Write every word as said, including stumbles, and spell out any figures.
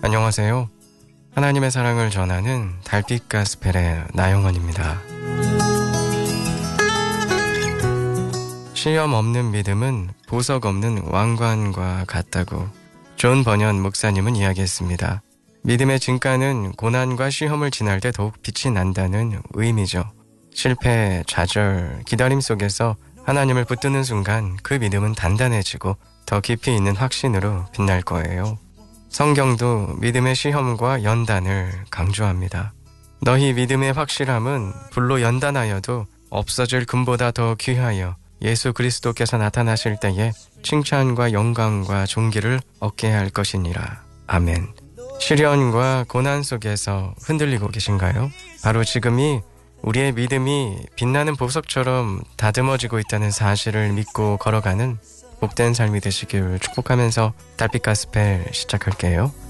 안녕하세요. 하나님의 사랑을 전하는 달빛 가스펠의 나영원입니다. 시험 없는 믿음은 보석 없는 왕관과 같다고 존 버년 목사님은 이야기했습니다. 믿음의 진가는 고난과 시험을 지날 때 더욱 빛이 난다는 의미죠. 실패, 좌절, 기다림 속에서 하나님을 붙드는 순간 그 믿음은 단단해지고 더 깊이 있는 확신으로 빛날 거예요. 성경도 믿음의 시험과 연단을 강조합니다. 너희 믿음의 확실함은 불로 연단하여도 없어질 금보다 더 귀하여 예수 그리스도께서 나타나실 때에 칭찬과 영광과 존귀를 얻게 할 것이니라. 아멘. 시련과 고난 속에서 흔들리고 계신가요? 바로 지금이 우리의 믿음이 빛나는 보석처럼 다듬어지고 있다는 사실을 믿고 걸어가는 복된 삶이 되시길 축복하면서 달빛 가스펠 시작할게요.